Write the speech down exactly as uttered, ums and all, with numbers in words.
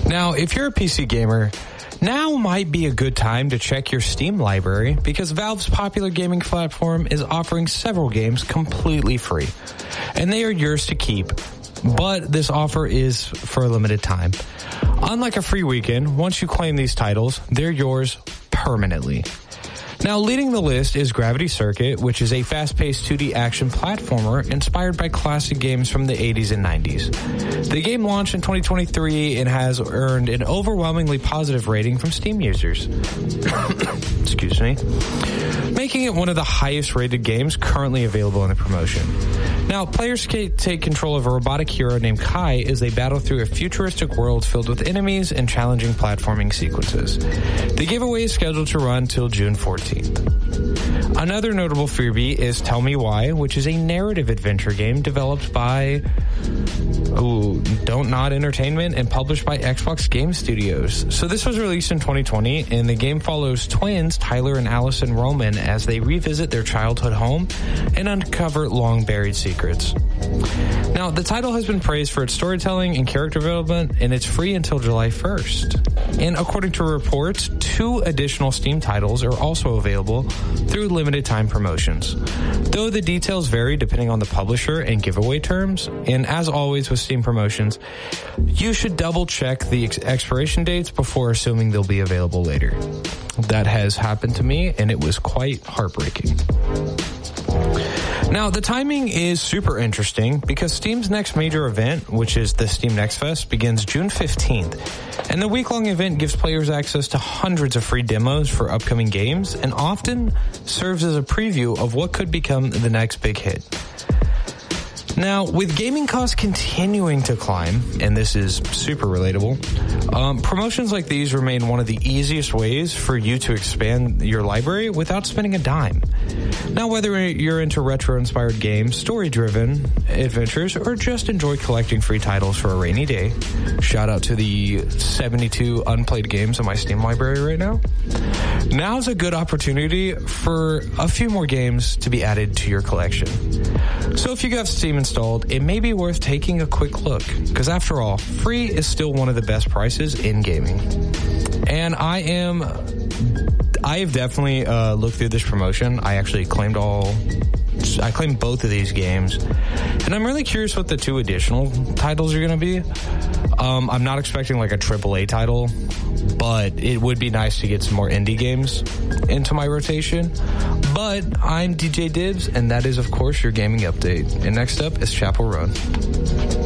Now, if you're a P C gamer, now might be a good time to check your Steam library because Valve's popular gaming platform is offering several games completely free. And they are yours to keep, but this offer is for a limited time. Unlike a free weekend, once you claim these titles, they're yours permanently. Now, leading the list is Gravity Circuit, which is a fast-paced two D action platformer inspired by classic games from the eighties and nineties. The game launched in twenty twenty-three and has earned an overwhelmingly positive rating from Steam users. Excuse me. Making it one of the highest-rated games currently available in the promotion. Now, players can take control of a robotic hero named Kai as they battle through a futuristic world filled with enemies and challenging platforming sequences. The giveaway is scheduled to run till June fourteenth. Another notable freebie is Tell Me Why, which is a narrative adventure game developed by ooh, Don't Nod Entertainment and published by Xbox Game Studios. So this was released in twenty twenty, and the game follows twins Tyler and Allison Roman as they revisit their childhood home and uncover long-buried secrets. Now, the title has been praised for its storytelling and character development, and it's free until July first. And according to reports, two additional Steam titles are also available through limited time promotions. Though the details vary depending on the publisher and giveaway terms, and as always with Steam promotions, you should double check the ex- expiration dates before assuming they'll be available later. That has happened to me, and it was quite heartbreaking. Now, the timing is super interesting because Steam's next major event, which is the Steam Next Fest, begins June fifteenth. And the week-long event gives players access to hundreds of free demos for upcoming games and often serves as a preview of what could become the next big hit. Now, with gaming costs continuing to climb, and this is super relatable, um, promotions like these remain one of the easiest ways for you to expand your library without spending a dime. Now, whether you're into retro-inspired games, story-driven adventures, or just enjoy collecting free titles for a rainy day, shout out to the seventy-two unplayed games in my Steam library right now, now's a good opportunity for a few more games to be added to your collection. So if you have Steam installed, it may be worth taking a quick look, because after all, free is still one of the best prices in gaming. And I am... I have definitely uh, looked through this promotion. I actually claimed all... I claimed both of these games. And I'm really curious what the two additional titles are going to be. Um, I'm not expecting like a triple A title, but it would be nice to get some more indie games into my rotation. But I'm D J Dibs, and that is, of course, your gaming update. And next up is Chapel Roan.